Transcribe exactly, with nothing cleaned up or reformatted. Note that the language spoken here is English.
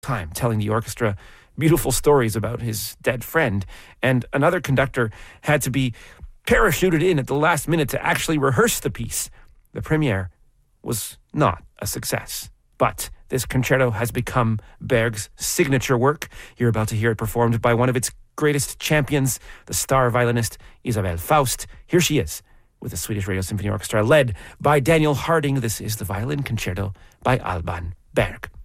time telling the orchestra beautiful stories about his dead friend. And another conductor had to be parachuted in at the last minute to actually rehearse the piece. The premiere was not a success. But this concerto has become Berg's signature work. You're about to hear it performed by one of its greatest champions, the star violinist Isabelle Faust. Here she is with the Swedish Radio Symphony Orchestra, led by Daniel Harding. This is the Violin Concerto by Alban Berg.